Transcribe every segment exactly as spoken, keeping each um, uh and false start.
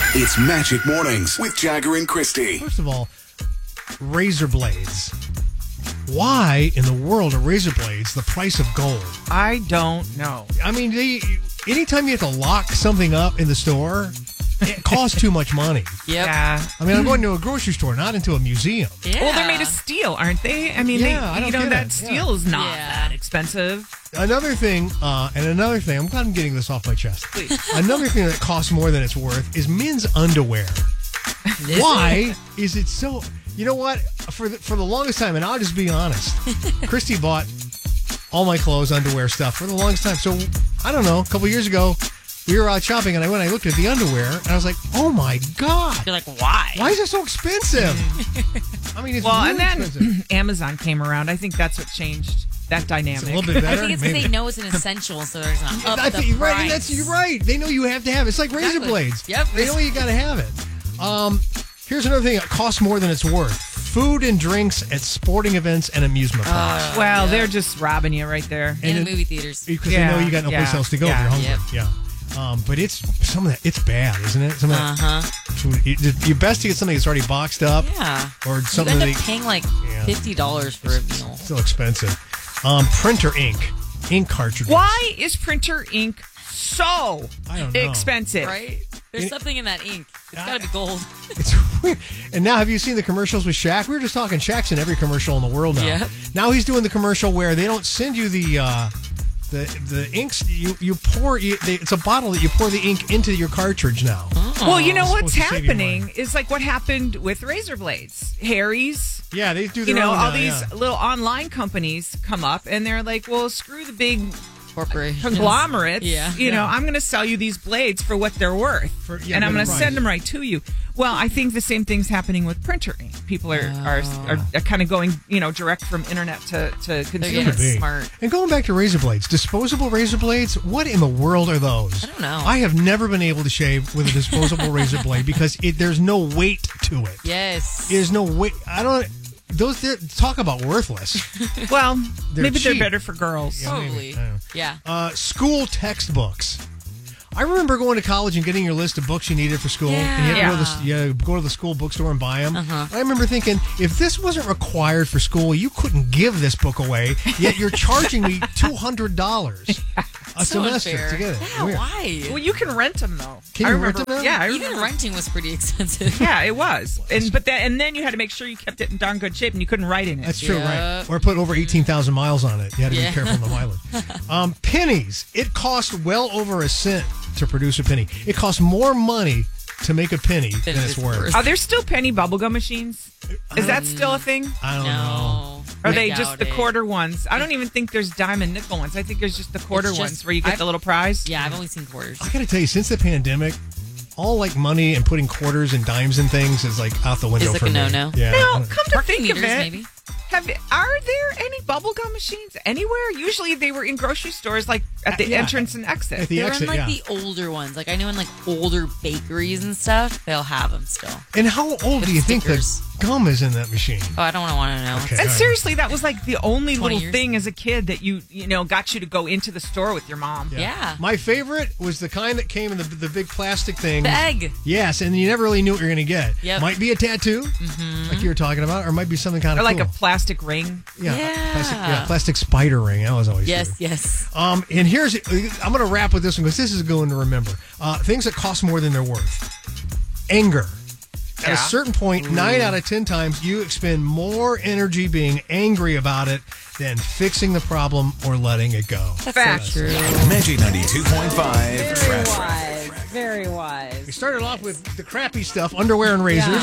It's Magic Mornings with Jagger and Christy. First of all, razor blades. Why in the world are razor blades the price of gold? I don't know. I mean, they, anytime you have to lock something up in the store, it costs too much money. Yep. Yeah. I mean, I'm going to a grocery store, not into a museum. Yeah. Well, they're made of steel, aren't they? I mean, Yeah, they, I don't you know, get that it. steel Yeah. is not Yeah. that expensive. Another thing, uh, and another thing, I'm glad I'm getting this off my chest. Another thing that costs more than it's worth is men's underwear. Why is it so? You know what? For the, for the longest time, and I'll just be honest, Christy bought all my clothes, underwear stuff for the longest time. So I don't know. A couple years ago, we were out shopping, and I went. I looked at the underwear, and I was like, "Oh my god! You're like, why? Why is it so expensive?" I mean, it's Well, really and then expensive. Amazon came around. I think that's what changed that dynamic. It's a little bit better. I think it's because maybe. they know it's an essential, so they're going to up I the think, price. right, and that's, you're right. They know you have to have it. It's like razor Exactly. blades. Yep. They know you got to have it. Um, here's another thing that costs more than it's worth. Food and drinks at sporting events and amusement parks. well, they're just robbing you right there. In and the it- movie theaters. Because Yeah, they know you got no place yeah, else to go yeah, if you're hungry. yep. Yeah. Um, but it's some of that. It's bad, isn't it? Some of that Uh-huh. food. You, you're best to get something that's already boxed up. Yeah. Or You something end that up paying like Yeah. fifty dollars for a meal. still expensive. Um, printer ink, ink cartridges. Why is printer ink so I don't know. expensive? Right? There's It- something in that ink. It's I- got to be gold. It's weird. And now, have you seen the commercials with Shaq? We were just talking. Shaq's in every commercial in the world now. Yep. Now he's doing the commercial where they don't send you the uh, the the inks. You you pour. You, they, it's a bottle that you pour the ink into your cartridge now. Well, you know It's what's supposed to save you happening money. is like what happened with razor blades. Harry's, Yeah, they do. Their you know, own all now, these yeah. little online companies come up and they're like, well, screw the big Corporations. conglomerates. Yeah. You know, Yeah. I'm going to sell you these blades for what they're worth. For- yeah, and I'm good going to price. send them right to you. Well, I think the same thing's happening with printer ink. People are, are, are, are kind of going, you know, direct from internet to, to They're consumer. getting Could be. smart. And going back to razor blades, disposable razor blades. What in the world are those? I don't know. I have never been able to shave with a disposable razor blade because it, there's no weight to it. Yes. There's no weight. I don't. Those they're- talk about worthless. Well, They're maybe cheap. they're better for girls. Yeah, maybe. Totally. I don't know. Yeah. Uh, school textbooks. I remember going to college and getting your list of books you needed for school, and you had to go to the, you go to the school bookstore and buy them. Uh-huh. I remember thinking, if this wasn't required for school, you couldn't give this book away. Yet you're charging me two hundred dollars a So semester unfair. to get it. Yeah, Weird. why? Well, you can rent them though. Can I you remember, rent them now? Yeah, I Even remember. renting was pretty expensive. Yeah, it was, and but then and then you had to make sure you kept it in darn good shape, and you couldn't write in it. That's true, Yeah. right? Or put over eighteen thousand miles on it. You had to Yeah. be careful on the mileage. Um, pennies. It costs well over a cent to produce a penny. It costs more money to make a penny than, Than it's it's worth. worth. Are there still penny bubblegum machines? Is that still a thing? I don't know. No. Are I they doubt just the it. quarter ones? I don't even think there's dime and nickel ones. I think there's just the quarter It's just- ones where you get I've- the little prize. Yeah, I've only seen quarters. I got to tell you, since the pandemic, all like money and putting quarters and dimes and things is like out the window It's like for a me. no-no. Yeah. Now, come to Parking think of meters, it, maybe. have are there any bubblegum machines anywhere? Usually they were in grocery stores, like at the Uh, yeah. entrance and exit. At the They're exit, in like yeah. the older ones. Like I know in like older bakeries and stuff, they'll have them still. And how old With do you think stickers. the gum is in that machine? Oh, I don't want to know. Okay. And seriously, that was like the only twenty little years. thing as a kid that you you know got you to go into the store with your mom. Yeah. My favorite was the kind that came in the, the big plastic thing. The egg. Yes, and you never really knew what you were going to get. Yep. Might be a tattoo, mm-hmm. like you were talking about, or might be something kind Or of like cool. a plastic ring. yeah, Yeah. Plastic, yeah, plastic spider ring. That was always Yes, good. yes. Um, and here's I'm going to wrap with this one because this is going to remember uh, things that cost more than they're worth. Anger. At Yeah. a certain point, nine out of ten times, you expend more energy being angry about it than fixing the problem or letting it go. Fact. True. Magic ninety-two point five. Very Trash. wise. Very wise. We started off with the crappy stuff, underwear and razors,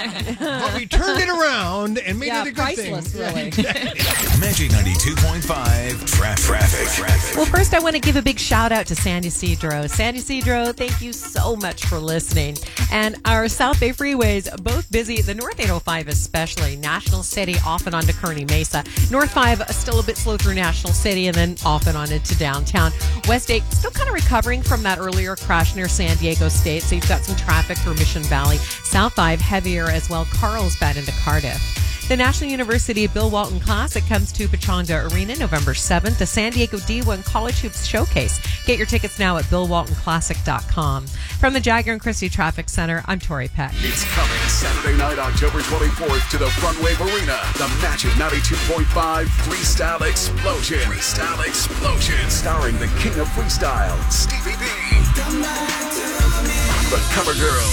but we turned it around and made Yeah, it a good thing. priceless, really. Magic ninety-two point five. Tra- traffic. Traffic. Well, first, I want to give a big shout out to San Ysidro. San Ysidro, thank you so much for listening. And our South Bay freeways, both busy. The North eight oh five especially. National City off and onto Kearney Mesa. North five still a bit slow through National City and then off and on into downtown. West eight still kind of recovering from that earlier crash near San Diego State. So you've got some traffic through Mission Valley. South five heavier as well. Carlsbad into Cardiff. The National University Bill Walton Classic comes to Pechanga Arena November seventh, the San Diego D one College Hoops Showcase. Get your tickets now at bill walton classic dot com. From the Jagger and Christie Traffic Center, I'm Tori Peck. It's coming Saturday night, October twenty-fourth, to the Front Wave Arena. The Magic ninety-two point five Freestyle Explosion. Freestyle Explosion. Starring the King of Freestyle, Stevie B. The Cover Girl,